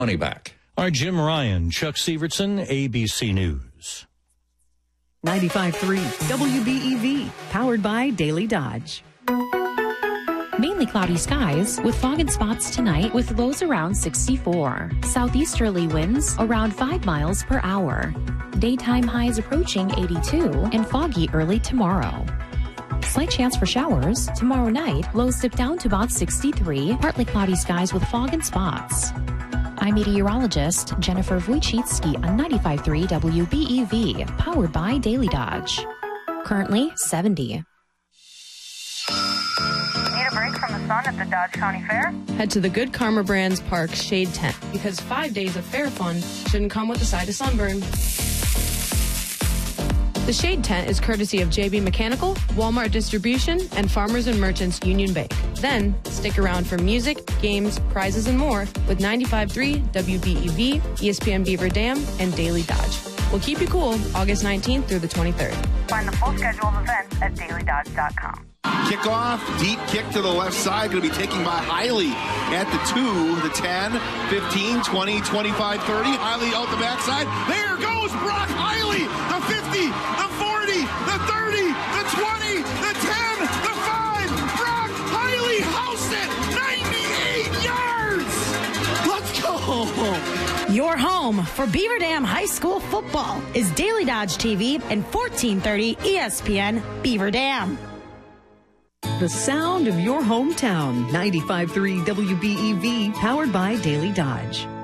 money back. All right, Jim Ryan, Chuck Sievertson, ABC News. 95.3 WBEV, powered by Daily Dodge. Mainly cloudy skies with fog and spots tonight with lows around 64. Southeasterly winds around 5 miles per hour. Daytime highs approaching 82 and foggy early tomorrow. Slight chance for showers. Tomorrow night, lows dip down to about 63. Partly cloudy skies with fog and spots. I'm meteorologist Jennifer Wojcicki on 95.3 WBEV, powered by Daily Dodge. Currently 70. Need a break from the sun at the Dodge County Fair? Head to the Good Karma Brands Park Shade Tent, because 5 days of fair fun shouldn't come with a side of sunburn. The Shade Tent is courtesy of JB Mechanical, Walmart Distribution, and Farmers and Merchants Union Bank. Then, stick around for music, games, prizes, and more with 95.3 WBEV, ESPN Beaver Dam, and Daily Dodge. We'll keep you cool August 19th through the 23rd. Find the full schedule of events at dailydodge.com. Kickoff, deep kick to the left side, going to be taken by Hiley at the 2, the 10, 15, 20, 25, 30. Hiley out the backside. There goes Brock Hiley, the 50, the 40, the 30, the 20, the 10, the 5. Brock Hiley housed it, 98 yards. Let's go. Your home for Beaver Dam High School football is Daily Dodge TV and 1430 ESPN Beaver Dam. The sound of your hometown. 95.3 WBEV, powered by Daily Dodge.